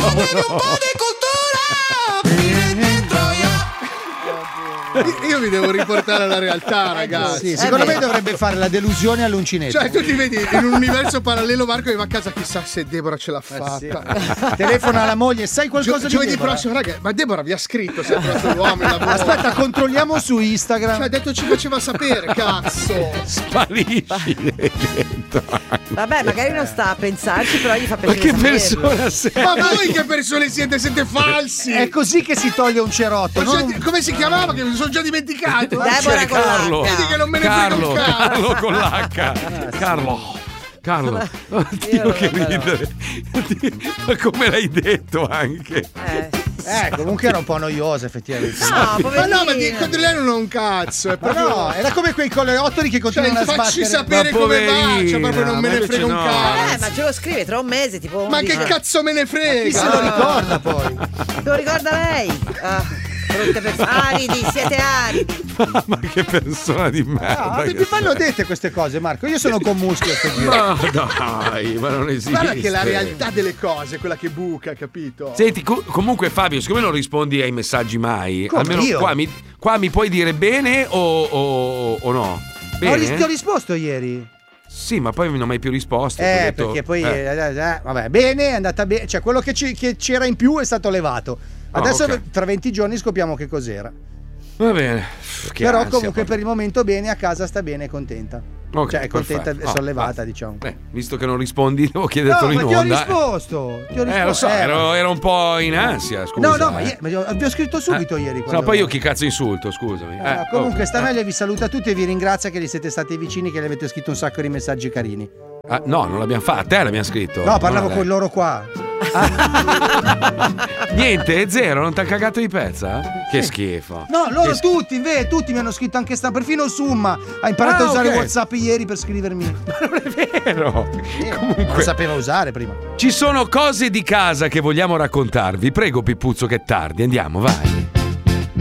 Voglio un po' di cultura. Vieni dentro Io mi devo riportare alla realtà, ragazzi. Sì, secondo me dovrebbe fare la delusione all'uncinetto. Cioè, tu ti vedi in un universo parallelo, Marco, e va a casa, chissà se Deborah ce l'ha fatta. Sì. Telefona alla moglie, sai qualcosa di giovedì Deborah? prossimo, raga, ma Deborah vi ha scritto se ha trovato l'uomo in lavoro. Aspetta, controlliamo su Instagram. Cioè, ha detto ci faceva sapere, cazzo. Sparisci dentro. Vabbè, magari non sta a pensarci, però gli fa Ma piacere che saperlo. persona sei? Ma voi che persone siete? Siete falsi. È così che si toglie un cerotto. Come si chiamava? Che mi sono già dimenticato. Deborah con Carlo. l'H. Vedi che non me ne frega un cazzo. Carlo con l'H. Carlo, oddio che ridere. Ma come l'hai detto anche? Comunque era un po' noiosa effettivamente. Ma no, ma contro lei non ho un cazzo. È Ma proprio... no, era come quei coleottoli che continuano a facci sbattere. sapere come va. Cioè, proprio non me ne frega un cazzo. Ma ce lo scrive tra un mese, tipo. Ma che cazzo me ne frega? Chi se lo ricorda poi? Se lo ricorda lei? Brutte aridi, siete aridi. Ma che persona di merda. Mi fanno dette queste cose, Marco. Io sono con muschio. Ma dai, ma non esiste. Guarda che la realtà delle cose è quella che buca, capito? Senti, comunque Fabio, siccome non rispondi ai messaggi mai, Come almeno io? qua mi puoi dire bene o no? Bene? Ti ho risposto ieri. Sì, ma poi non mi hai mai più risposto. Ti ho detto- Perché poi vabbè, bene, è andata bene. Cioè, quello che c'era in più è stato levato. Adesso ok. tra 20 giorni scopriamo che cos'era. Va bene. Che Però ansia, comunque poi. per il momento bene, a casa sta bene e contenta. Ok, Cioè è contenta perfetto. e sollevata, basta. diciamo. Visto che non rispondi, devo chiedertelo No, in ma ti ho onda. risposto. Lo so, ero un po' in ansia, scusa. No, ma vi ho scritto subito ieri. No, quando- poi io chi cazzo insulto, scusami. Comunque oh. Stanaglia vi saluta tutti e vi ringrazia che gli siete stati vicini, che le avete scritto un sacco di messaggi carini. No, non l'abbiamo fatto, te l'abbiamo scritto. No, parlavo No, con loro qua. Niente, è zero, non ti ha cagato di pezza? Che schifo. No, loro tutti mi hanno scritto anche perfino Summa ha imparato a usare ok. WhatsApp ieri per scrivermi. Ma non è vero. Comunque Non sapeva usare prima. ci sono cose di casa che vogliamo raccontarvi. Prego, Pippuzzo, che è tardi. Andiamo, vai.